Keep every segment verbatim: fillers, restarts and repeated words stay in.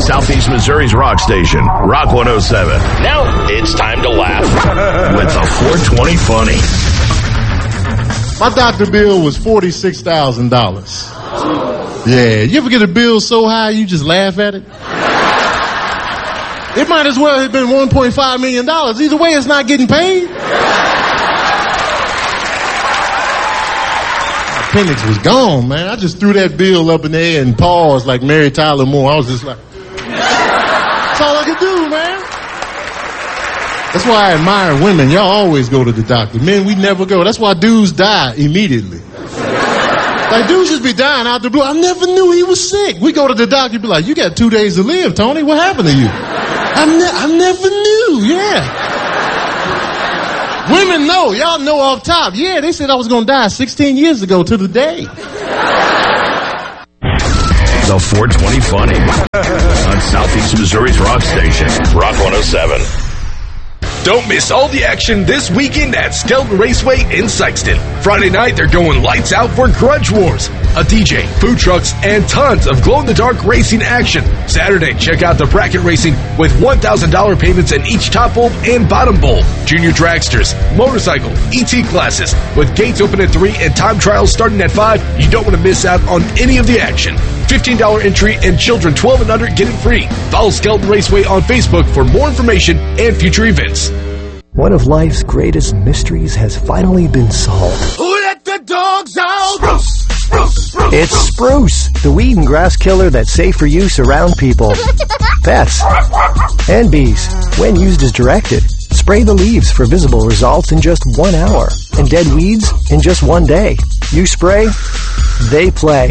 Southeast Missouri's rock station, Rock one oh seven. Now it's time to laugh with the four twenty Funny. My doctor bill was forty-six thousand dollars. Yeah, you ever get a bill so high you just laugh at it? It might as well have been one point five million dollars. Either way, it's not getting paid. Appendix was gone, man. I just threw that bill up in the air and paused like Mary Tyler Moore. I was just like, that's all I could do, man. That's why I admire women. Y'all always go to the doctor. Men, we never go. That's why dudes die immediately. Like, dudes just be dying out the blue. I never knew he was sick. We go to the doctor, be like, you got two days to live, Tony. What happened to you? I, ne- I never knew, yeah. Women know. Y'all know off top. Yeah, they said I was going to die sixteen years ago to the day. The four twenty Funny on Southeast Missouri's rock station, Rock one oh seven. Don't miss all the action this weekend at Skelton Raceway in Sikeston. Friday night, they're going lights out for Grudge Wars, a D J, food trucks, and tons of glow-in-the-dark racing action. Saturday, check out the bracket racing with one thousand dollars payments in each top bulb and bottom bulb. Junior dragsters, motorcycle, E T classes, with gates open at three and time trials starting at five. You don't want to miss out on any of the action. fifteen dollars entry and children twelve and under get it free. Follow Skelton Raceway on Facebook for more information and future events. One of life's greatest mysteries has finally been solved. Who let the dogs out? Spruce, spruce, spruce. It's Spruce, the weed and grass killer that's safe for use around people, pets, and bees. When used as directed, spray the leaves for visible results in just one hour, and dead weeds in just one day. You spray, they play.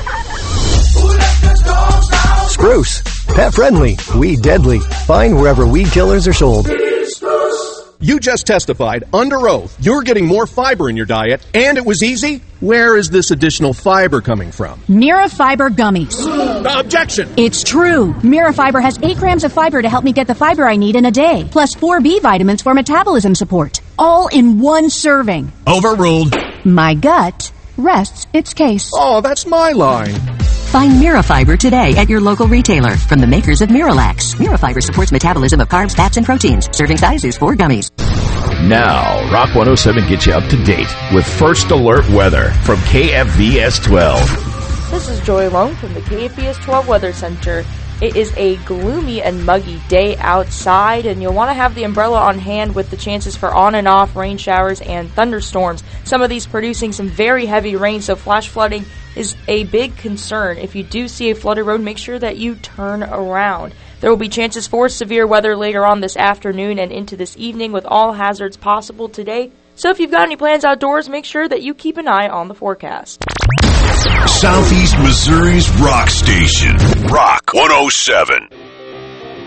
Spruce, pet friendly, weed deadly. Find wherever weed killers are sold. You just testified under oath you're getting more fiber in your diet, and it was easy? Where is this additional fiber coming from? Mirafiber gummies. Uh, objection! It's true. Mirafiber has eight grams of fiber to help me get the fiber I need in a day, plus four B vitamins for metabolism support. All in one serving. Overruled. My gut rests its case. Oh, that's my line. Find Mirafiber today at your local retailer from the makers of Miralax. Mirafiber supports metabolism of carbs, fats, and proteins. Serving size is four gummies. Now, Rock one oh seven gets you up to date with First Alert Weather from K F V S twelve. This is Joy Long from the K F V S twelve Weather Center. It is a gloomy and muggy day outside, and you'll want to have the umbrella on hand with the chances for on and off rain showers and thunderstorms. Some of these producing some very heavy rain, so flash flooding is a big concern. If you do see a flooded road, make sure that you turn around. There will be chances for severe weather later on this afternoon and into this evening with all hazards possible today. So if you've got any plans outdoors, make sure that you keep an eye on the forecast. Southeast Missouri's rock station, Rock one oh seven.